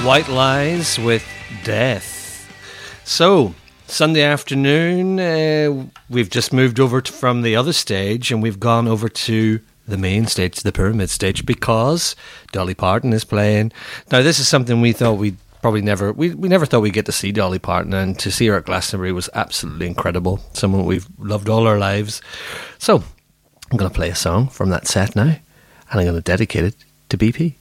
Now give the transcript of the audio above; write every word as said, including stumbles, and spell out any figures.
White Lies with Death. So, Sunday afternoon, uh, we've just moved over to, from the other stage, and we've gone over to the main stage, the Pyramid stage, because Dolly Parton is playing. Now, this is something we thought we'd probably never, we, we never thought we'd get to see Dolly Parton, and to see her at Glastonbury was absolutely incredible. Someone we've loved all our lives. So, I'm going to play a song from that set now, and I'm going to dedicate it to B P.